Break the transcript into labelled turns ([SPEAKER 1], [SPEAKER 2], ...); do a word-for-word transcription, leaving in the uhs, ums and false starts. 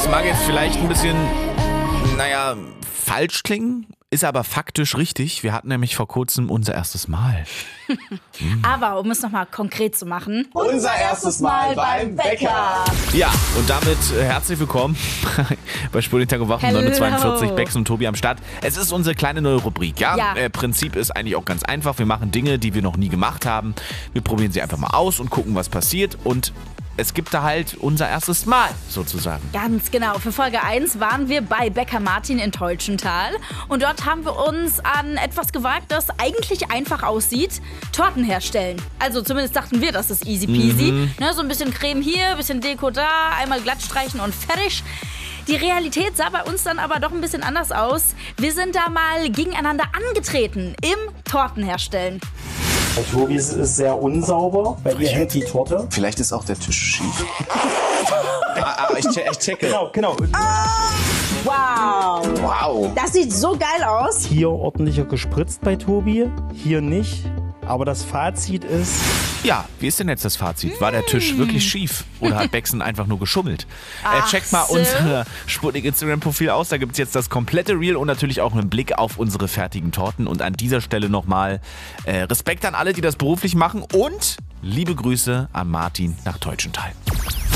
[SPEAKER 1] mag jetzt vielleicht ein bisschen, naja, falsch klingen, ist aber faktisch richtig. Wir hatten nämlich vor kurzem unser erstes Mal.
[SPEAKER 2] Aber um es nochmal konkret zu machen.
[SPEAKER 3] Unser erstes Mal beim Bäcker.
[SPEAKER 1] Ja, und damit äh, herzlich willkommen bei Spurlitag und Wochen
[SPEAKER 2] Hello.
[SPEAKER 1] neun Uhr zweiundvierzig, Becks und Tobi am Start. Es ist unsere kleine neue Rubrik, ja?
[SPEAKER 2] Ja.
[SPEAKER 1] Äh, Prinzip ist eigentlich auch ganz einfach. Wir machen Dinge, die wir noch nie gemacht haben. Wir probieren sie einfach mal aus und gucken, was passiert. Und es gibt da halt unser erstes Mal, sozusagen.
[SPEAKER 2] Ganz genau. Für Folge eins waren wir bei Bäcker Martin in Teutschenthal. Und dort haben wir uns an etwas gewagt, das eigentlich einfach aussieht. Torten herstellen. Also zumindest dachten wir, das ist easy peasy.
[SPEAKER 1] Mhm.
[SPEAKER 2] Ne, so ein bisschen Creme hier, ein bisschen Deko da, einmal glatt streichen und fertig. Die Realität sah bei uns dann aber doch ein bisschen anders aus. Wir sind da mal gegeneinander angetreten im Tortenherstellen.
[SPEAKER 4] Bei Tobi ist es sehr unsauber, bei ihr hängt die Torte.
[SPEAKER 3] Vielleicht ist auch der Tisch schief. ah, ah, ich, che ich checke.
[SPEAKER 4] Genau, genau.
[SPEAKER 2] Wow.
[SPEAKER 3] Wow.
[SPEAKER 2] Das sieht so geil aus.
[SPEAKER 4] Hier ordentlicher gespritzt bei Tobi, hier nicht. Aber das Fazit ist,
[SPEAKER 1] Ja, wie ist denn jetzt das Fazit? War der Tisch wirklich schief oder hat Bexen einfach nur geschummelt? Äh,
[SPEAKER 2] Ach
[SPEAKER 1] checkt mal
[SPEAKER 2] so.
[SPEAKER 1] unser Sputnik Instagram-Profil aus, da gibt es jetzt das komplette Reel und natürlich auch einen Blick auf unsere fertigen Torten. Und an dieser Stelle nochmal äh, Respekt an alle, die das beruflich machen und liebe Grüße an Martin nach Teutschenthal.